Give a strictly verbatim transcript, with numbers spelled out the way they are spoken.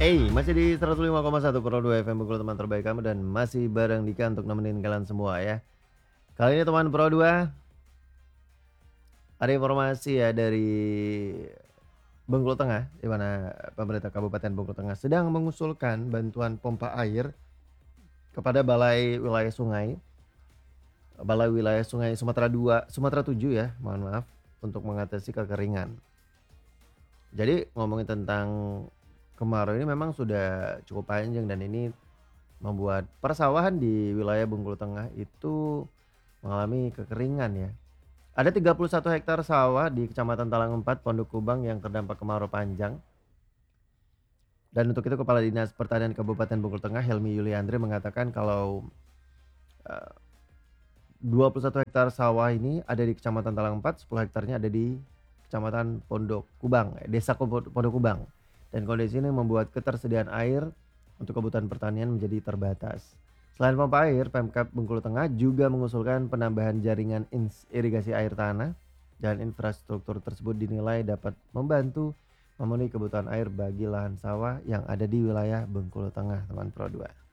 Hey, masih di seratus lima koma satu Pro dua F M Bengkulu teman terbaik kamu dan masih bareng Dika untuk nemenin kalian semua ya. Kali ini teman Pro dua ada informasi ya dari Bengkulu Tengah, di mana pemerintah Kabupaten Bengkulu Tengah sedang mengusulkan bantuan pompa air kepada Balai Wilayah Sungai, Balai Wilayah Sungai Sumatera dua, Sumatera tujuh ya, mohon maaf, untuk mengatasi kekeringan. Jadi ngomongin tentang kemarau ini memang sudah cukup panjang dan ini membuat persawahan di wilayah Bengkulu Tengah itu mengalami kekeringan ya. Ada tiga puluh satu hektar sawah di Kecamatan Talang empat, Pondok Kubang yang terdampak kemarau panjang. Dan untuk itu Kepala Dinas Pertanian Kabupaten Bengkulu Tengah Helmi Yuliandre mengatakan kalau uh, dua puluh satu hektar sawah ini ada di Kecamatan Talang empat, sepuluh hektarnya ada di Kecamatan Pondok Kubang, eh, Desa Pondok Kubang. Dan kondisi ini membuat ketersediaan air untuk kebutuhan pertanian menjadi terbatas. Selain pompa air, Pemkab Bengkulu Tengah juga mengusulkan penambahan jaringan irigasi air tanah dan infrastruktur tersebut dinilai dapat membantu memenuhi kebutuhan air bagi lahan sawah yang ada di wilayah Bengkulu Tengah, teman Pro dua.